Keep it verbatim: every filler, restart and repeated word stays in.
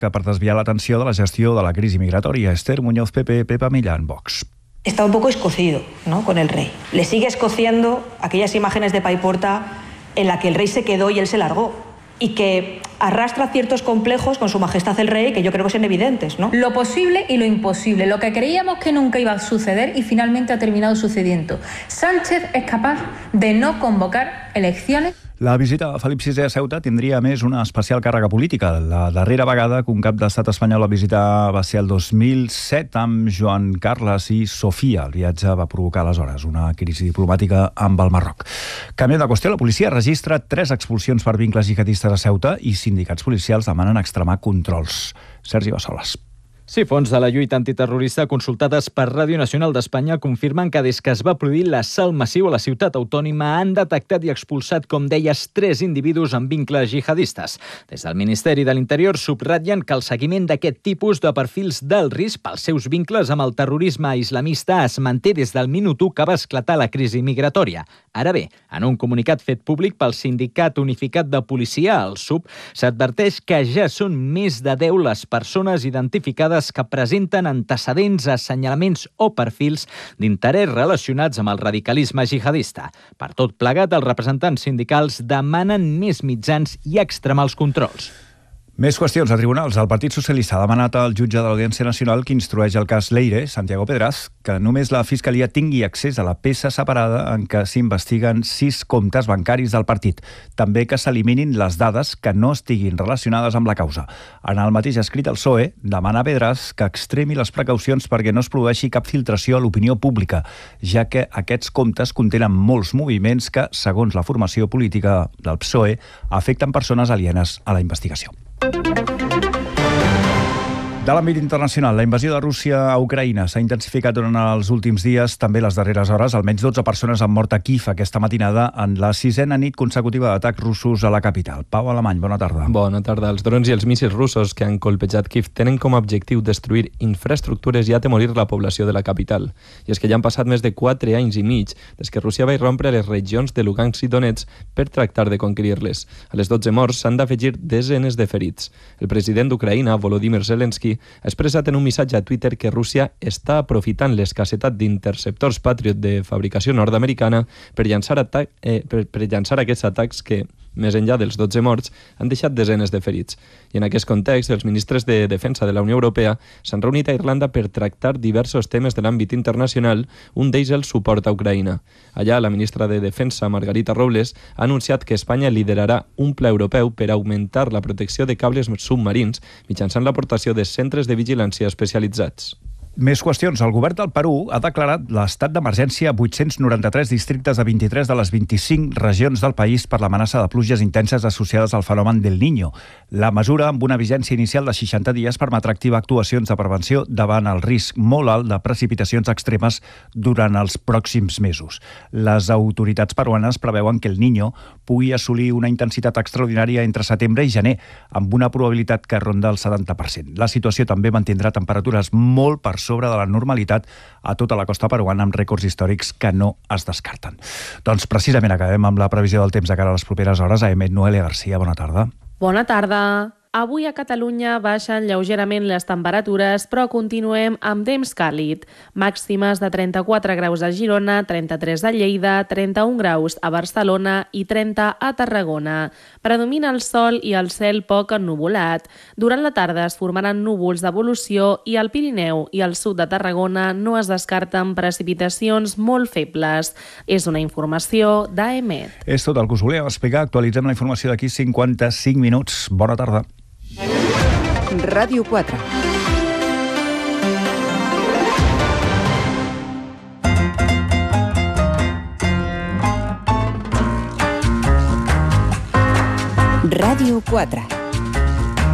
que per desviar l'atenció de la gestió de la crisi migratòria. Esther Muñoz, P P, Pepa Millán, Vox. Está un poco escocido, ¿no?, con el rey. Le sigue escociendo aquellas imágenes de Paiporta en la que el rey se quedó y él se largó, y que arrastra ciertos complejos con su majestad el rey que yo creo que son evidentes, ¿no? Lo posible y lo imposible, lo que creíamos que nunca iba a suceder y finalmente ha terminado sucediendo. Sánchez es capaz de no convocar elecciones. La visita a Felip sisè a Ceuta tindria, a més, una especial càrrega política. La darrera vegada que un cap d'estat espanyol va visitar va ser el dos mil set amb Joan Carles i Sofia. El viatge va provocar aleshores una crisi diplomàtica amb el Marroc. Canviant de qüestió, la policia registra tres expulsions per vincles jihadistes a Ceuta i sindicats policials demanen extremar controls. Sergi Bassoles. Sí, fons de la lluita antiterrorista consultades per Ràdio Nacional d'Espanya confirmen que des que es va produir l'assalt massiu a la ciutat autònima han detectat i expulsat, com deies, tres individus amb vincles jihadistes. Des del Ministeri de l'Interior subratllen que el seguiment d'aquest tipus de perfils d'alt risc pels seus vincles amb el terrorisme islamista es manté des del minut u que va esclatar la crisi migratòria. Ara bé, en un comunicat fet públic pel Sindicat Unificat de Policia, el S U P, s'adverteix que ja són més de deu les persones identificades que presenten antecedents, assenyalaments o perfils d'interès relacionats amb el radicalisme jihadista. Per tot plegat, els representants sindicals demanen més mitjans i extremar els controls. Més qüestions a tribunals. El Partit Socialista ha demanat al jutge de l'Audiència Nacional que instrueix el cas Leire, Santiago Pedraz, que només la Fiscalia tingui accés a la peça separada en què s'investiguen sis comptes bancaris del partit. També que s'eliminin les dades que no estiguin relacionades amb la causa. En el mateix escrit, el P S O E demana a Pedraz que extremi les precaucions perquè no es produeixi cap filtració a l'opinió pública, ja que aquests comptes contenen molts moviments que, segons la formació política del P S O E, afecten persones alienes a la investigació. De l'àmbit internacional, la invasió de Rússia a Ucraïna s'ha intensificat durant els últims dies, també les darreres hores. Almenys dotze persones han mort a Kíev aquesta matinada en la sisena nit consecutiva d'atacs russos a la capital. Pau Alemany, bona tarda. Bona tarda. Els drons i els míssils russos que han colpejat Kíev tenen com a objectiu destruir infraestructures i atemorir la població de la capital. I és que ja han passat més de quatre anys i mig des que Rússia va irrompre a les regions de Lugansk i Donetsk per tractar de conquerir-les. A les dotze morts s'han d'afegir desenes de ferits. El president d'Ucraïna, Volodymyr Zelensky, ha expressat en un missatge a Twitter que Rússia està aprofitant l'escassetat d'interceptors Patriot de fabricació nord-americana per llançar, atac, eh, per, per llançar aquests atacs que, més enllà dels dotze morts, han deixat desenes de ferits. I en aquest context, els ministres de Defensa de la Unió Europea s'han reunit a Irlanda per tractar diversos temes de l'àmbit internacional, un d'ells el suport a Ucraïna. Allà, la ministra de Defensa, Margarita Robles, ha anunciat que Espanya liderarà un pla europeu per augmentar la protecció de cables submarins mitjançant l'aportació de centres de vigilància especialitzats. Més qüestions. El govern del Perú ha declarat l'estat d'emergència a vuit-cents noranta-tres districtes de vint-i-tres de les vint-i-cinc regions del país per l'amenaça de pluges intenses associades al fenomen del Niño. La mesura, amb una vigència inicial de seixanta dies, permetrà activar actuacions de prevenció davant el risc molt alt de precipitacions extremes durant els pròxims mesos. Les autoritats peruanes preveuen que el Niño pugui assolir una intensitat extraordinària entre setembre i gener, amb una probabilitat que ronda el setanta per cent. La situació també mantindrà temperatures molt per sobre de la normalitat a tota la costa peruana amb rècords històrics que no es descarten. Doncs precisament acabem amb la previsió del temps de cara a les properes hores. A Emet Noelia Garcia, bona tarda. Bona tarda. Avui a Catalunya baixen lleugerament les temperatures, però continuem amb temps càlid. Màximes de trenta-quatre graus a Girona, trenta-tres a Lleida, trenta-un graus a Barcelona i trenta a Tarragona. Predomina el sol i el cel poc ennuvolat. Durant la tarda es formaran núvols d'evolució i al Pirineu i al sud de Tarragona no es descarten precipitacions molt febles. És una informació d'A E M E T. És tot el que us volíem explicar. Actualitzem la informació d'aquí cinquanta-cinc minuts. Bona tarda. Ràdio quatre. Ràdio quatre.